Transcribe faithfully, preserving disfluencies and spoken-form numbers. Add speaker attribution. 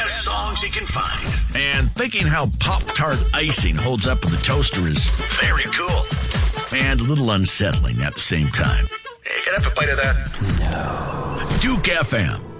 Speaker 1: best songs you can find. And thinking how Pop-Tart icing holds up in the toaster is very cool. And a little unsettling at the same time.
Speaker 2: Hey, can I have a bite of that?
Speaker 1: No. Duke F M.